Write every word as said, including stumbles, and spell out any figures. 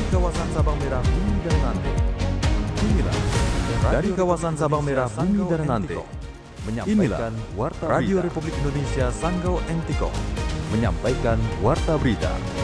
kawasan Sabang Merah, Bumi dan Nante. Inilah dari kawasan Sabang Merah, Bumi dan Nante. Inilah Warta Radio Berita. Republik Indonesia Sanggau Entikong menyampaikan warta berita.